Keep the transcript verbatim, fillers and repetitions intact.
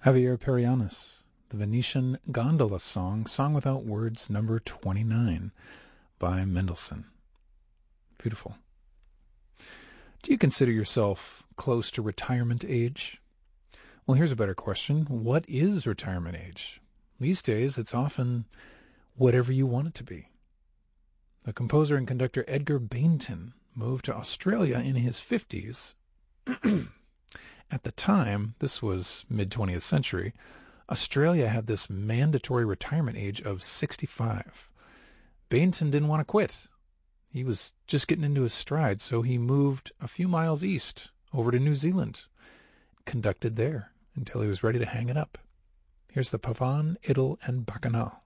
Javier Perianis, the Venetian Gondola Song, Song Without Words, number twenty-nine, by Mendelssohn. Beautiful. Do you consider yourself close to retirement age? Well, here's a better question. What is retirement age? These days, it's often whatever you want it to be. The composer and conductor Edgar Bainton moved to Australia in his fifties. At the time, this was mid-twentieth century, Australia had this mandatory retirement age of sixty-five. Bainton didn't want to quit. He was just getting into his stride, so he moved a few miles east over to New Zealand, conducted there until he was ready to hang it up. Here's the Pavan, Idle, and Bacchanal.